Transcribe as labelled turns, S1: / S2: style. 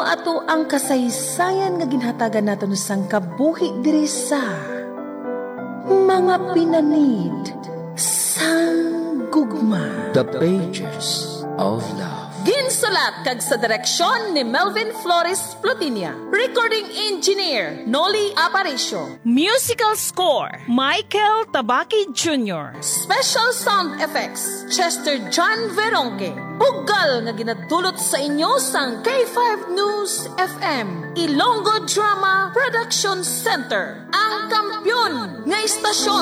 S1: ato ang kasaysayan nga ginhatagan naton sang kabuhi diri sa mga pinanid sang gugma.
S2: The Pages of Love.
S1: Ginsulat kag sa direksyon ni Melvin Flores Plutinia. Recording engineer Noli Aparicio.
S3: Musical score Michael Tabaki Jr.
S1: Special sound effects Chester John Veronque. Bugal nga ginadulot sa inyo sang K5 News FM Ilonggo Drama Production Center. Ang kampiyon nga istasyon.